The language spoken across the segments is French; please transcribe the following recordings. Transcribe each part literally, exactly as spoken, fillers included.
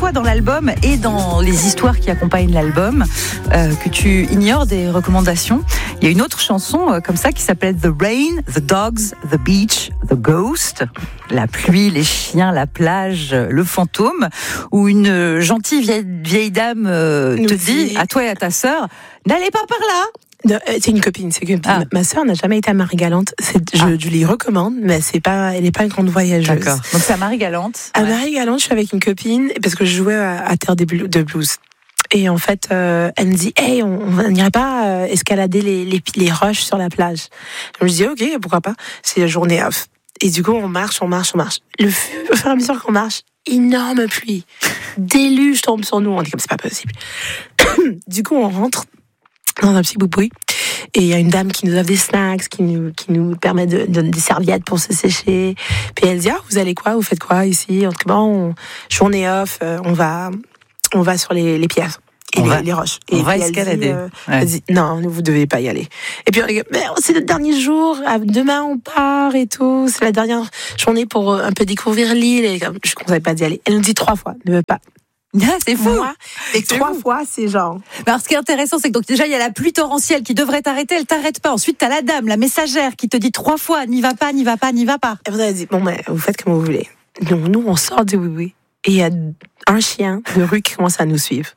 parfois dans l'album et dans les histoires qui accompagnent l'album euh, que tu ignores des recommandations. Il y a une autre chanson euh, comme ça qui s'appelle The Rain, The Dogs, The Beach, The Ghost. La pluie, les chiens, la plage, le fantôme, où une gentille vieille, vieille dame euh, te dit, à toi et à ta sœur, n'allez pas par là. Non, c'est une copine, c'est que ah. ma sœur n'a jamais été à Marie-Galante. C'est, je, ah. je lui recommande, mais c'est pas, elle n'est pas une grande voyageuse. D'accord. Donc c'est à Marie-Galante. À ouais. Marie-Galante, je suis avec une copine parce que je jouais à, à Terre des Blues, de Blues. Et en fait, euh, elle me dit, hey, on n'irait pas euh, escalader les, les, les roches sur la plage. Je me dis, ok, pourquoi pas. C'est la journée off. Et du coup, on marche, on marche, on marche. Le, au fur et à mesure qu'on marche, énorme pluie, déluge tombe sur nous. On dit comme c'est pas possible. Du coup, on rentre dans un petit bout-boui. Et il y a une dame qui nous offre des snacks, qui nous, qui nous permet de donner des serviettes pour se sécher. Puis elle dit, ah, vous allez quoi? Vous faites quoi ici? En tout cas, bon, journée off, euh, on va, on va sur les, les pierres. Et les, les roches. On et va escalader. Elle dit, euh, ouais. Elle dit, non, vous devez pas y aller. Et puis on dit, mais c'est le dernier jour, demain on part et tout, c'est la dernière journée pour un peu découvrir l'île. Et comme, je ne conseille pas d'y aller. Elle nous dit trois fois, ne veux pas. Ah, c'est fou. Moi, et trois fou. fois, c'est genre. Alors, ce qui est intéressant, c'est que donc déjà il y a la pluie torrentielle qui devrait t'arrêter, elle t'arrête pas. Ensuite, t'as la dame, la messagère, qui te dit trois fois, n'y va pas, n'y va pas, n'y va pas. Et vous avez dit, bon, ben, vous faites comme vous voulez. Donc, nous, on sort du oui-oui. Et il y a un chien de rue qui commence à nous suivre.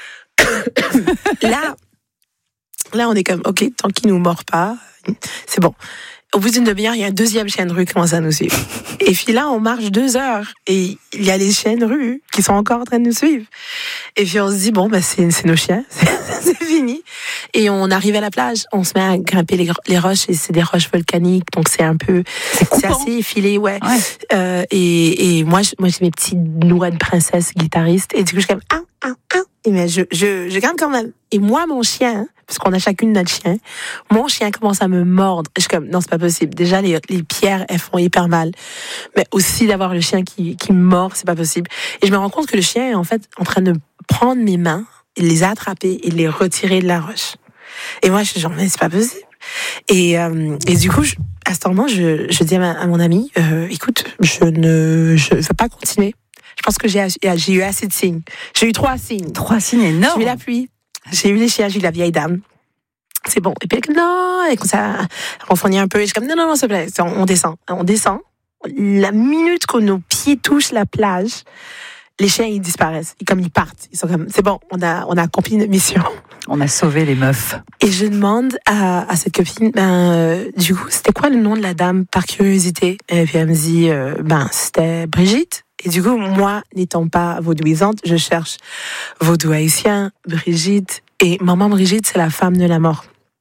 là, là, on est comme, ok, tant qu'il nous mord pas, c'est bon. Au bout d'une demi-heure, il y a un deuxième chien de rue qui commence à nous suivre. Et puis là, on marche deux heures et il y a les chiens de rue qui sont encore en train de nous suivre. Et puis on se dit, bon, bah, c'est, c'est nos chiens, c'est, c'est fini. Et on arrive à la plage, on se met à grimper les, les roches et c'est des roches volcaniques, donc c'est un peu, c'est, c'est assez effilé, ouais. ouais. Euh, et, et moi, je, moi, j'ai mes petites noix de princesse guitariste et du coup, je suis comme, ah, ah, ah. Et mais je, je, je grimpe quand même. Et moi, mon chien, parce qu'on a chacune notre chien, mon chien commence à me mordre. Je suis comme, non, c'est pas possible. Déjà, les, les pierres, elles font hyper mal. Mais aussi d'avoir le chien qui, qui me mord, c'est pas possible. Et je me rends compte que le chien est en fait en train de prendre mes mains, et les attraper et les retirer de la roche. Et moi, je suis genre, mais c'est pas possible. Et, euh, et du coup, je, à ce moment, je, je dis à, ma, à mon ami, euh, écoute, je ne je veux pas continuer. Je pense que j'ai, j'ai eu assez de signes. J'ai eu trois signes. Trois signes énormes. J'ai eu la pluie, j'ai eu les chiens, j'ai eu la vieille dame. C'est bon. Et puis, elle, non, et comme ça, on fournit un peu. Et je suis comme, non, non, non, s'il te plaît. On, on descend. On descend. La minute que nos pieds touchent la plage, les chiens, ils disparaissent. Et comme ils partent. Ils sont comme, c'est bon, on a, on a accompli notre mission. On a sauvé les meufs. Et je demande à, à cette copine, ben, euh, du coup, c'était quoi le nom de la dame, par curiosité? Et puis elle me dit, euh, ben, c'était Brigitte. Et du coup, moi, n'étant pas vaudouisante, je cherche vaudou haïtien, Brigitte. Et maman Brigitte, c'est la femme de la mort.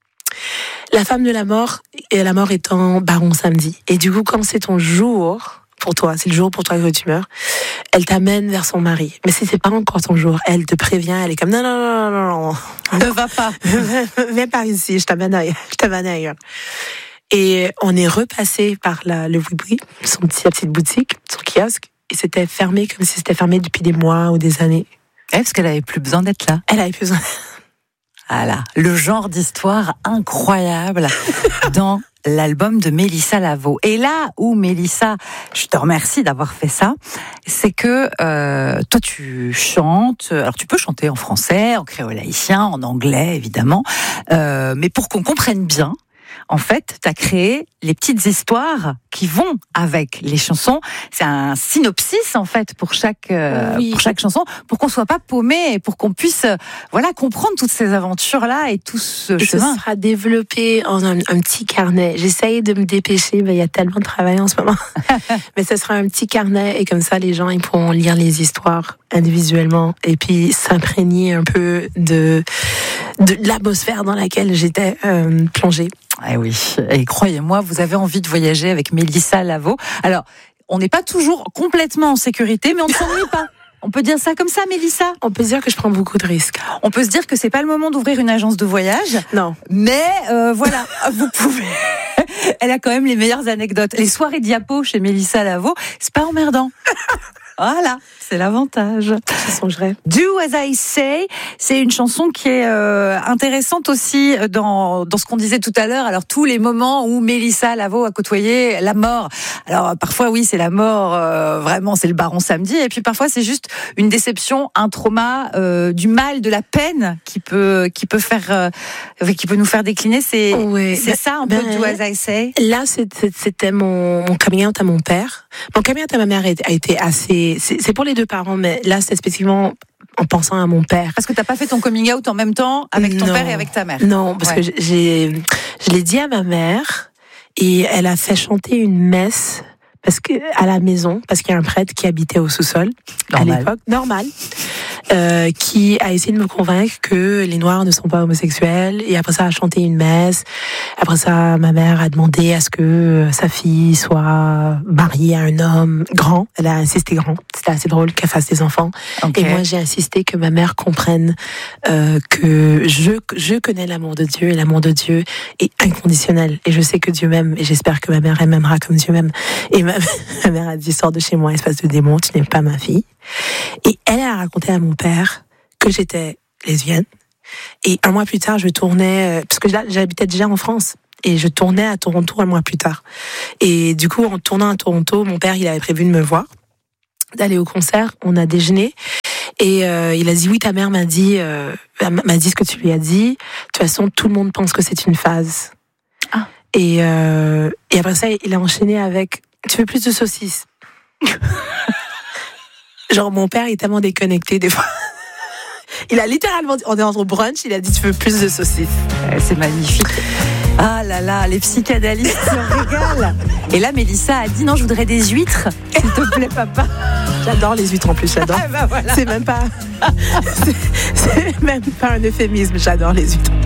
La femme de la mort, et la mort étant Baron Samedi. Et du coup, quand c'est ton jour, pour toi, c'est le jour pour toi que tu meurs, elle t'amène vers son mari. Mais si c'est pas encore ton jour, elle te prévient, elle est comme, non, non, non, non, non. Ne va pas. Viens par ici, je t'amène ailleurs. Je t'amène ailleurs. Et on est repassé par la, le oui-oui, son petit, sa petite boutique, son kiosque. Et c'était fermé comme si c'était fermé depuis des mois ou des années. Eh, parce qu'elle avait plus besoin d'être là. Elle avait plus besoin. Voilà, le genre d'histoire incroyable dans l'album de Mélissa Lavo. Et là où, Mélissa, je te remercie d'avoir fait ça, c'est que euh, toi tu chantes, alors tu peux chanter en français, en créole haïtien, en anglais évidemment, euh, mais pour qu'on comprenne bien, en fait, tu as créé les petites histoires qui vont avec les chansons. C'est un synopsis, en fait, pour chaque, euh, oui. pour chaque chanson, pour qu'on soit pas paumé et pour qu'on puisse, euh, voilà, comprendre toutes ces aventures-là et tout ce et chemin. Ce sera développé en un, un petit carnet. J'essaye de me dépêcher, mais il y a tellement de travail en ce moment. Mais ce sera un petit carnet et comme ça, les gens, ils pourront lire les histoires individuellement et puis s'imprégner un peu de, de l'atmosphère dans laquelle j'étais euh, plongée. Eh oui, et croyez-moi, vous avez envie de voyager avec Mélissa Lavo. Alors, on n'est pas toujours complètement en sécurité, mais on ne s'ennuie pas. On peut dire ça comme ça, Mélissa ? On peut dire que je prends beaucoup de risques. On peut se dire que c'est pas le moment d'ouvrir une agence de voyage. Non. Mais euh, voilà, vous pouvez. Elle a quand même les meilleures anecdotes. Les soirées diapos chez Mélissa Lavo, c'est pas emmerdant. Voilà, c'est l'avantage. Je songerai. Do As I Say, c'est une chanson qui est euh, intéressante aussi dans, dans ce qu'on disait tout à l'heure. Alors, tous les moments où Mélissa Lavo a côtoyé la mort. Alors, parfois, oui, c'est la mort, euh, vraiment, c'est le baron samedi. Et puis, parfois, c'est juste une déception, un trauma, euh, du mal, de la peine qui peut, qui peut, faire, euh, qui peut nous faire décliner. C'est, ouais, c'est ben, ça un ben, peu Do As I Say. Là, c'était mon, mon coming out à mon père. Mon coming out à ma mère a été assez... C'est, c'est pour les deux parents, mais là, c'est spécifiquement en pensant à mon père. Parce que t'as pas fait ton coming out en même temps avec ton non. père et avec ta mère. Non, parce ouais. que j'ai, je l'ai dit à ma mère et elle a fait chanter une messe parce que à la maison, parce qu'il y a un prêtre qui habitait au sous-sol normal. à l'époque, normal, euh, qui a essayé de me convaincre que les Noirs ne sont pas homosexuels. Et après ça, a chanté une messe. Après ça, ma mère a demandé à ce que sa fille soit mariée à un homme grand. Elle a insisté grand. C'était assez drôle qu'elle fasse des enfants. Okay. Et moi, j'ai insisté que ma mère comprenne euh, que je je connais l'amour de Dieu et l'amour de Dieu est inconditionnel. Et je sais que Dieu m'aime et j'espère que ma mère elle m'aimera comme Dieu m'aime. Et ma, ma mère a dit sors de chez moi, espèce de démon, tu n'es pas ma fille. Et elle a raconté à mon père que j'étais lesbienne. Et un mois plus tard, je tournais, parce que j'habitais déjà en France, et je tournais à Toronto un mois plus tard. Et du coup, en tournant à Toronto, mon père, il avait prévu de me voir, d'aller au concert. On a déjeuné. Et euh, il a dit, oui, ta mère m'a dit, euh, m'a dit ce que tu lui as dit. De toute façon, tout le monde pense que c'est une phase. Ah. Et, euh, et après ça, il a enchaîné avec, tu veux plus de saucisses? Genre, mon père est tellement déconnecté des fois. Il a littéralement dit, on est entre brunch, il a dit, tu veux plus de saucisses. Ouais, c'est magnifique. Ah là là, les psychanalystes se régalent. Et là, Mélissa a dit, non, je voudrais des huîtres. S'il te plaît, papa. J'adore les huîtres en plus, j'adore. Ah bah voilà. C'est même pas, c'est, c'est même pas un euphémisme, j'adore les huîtres.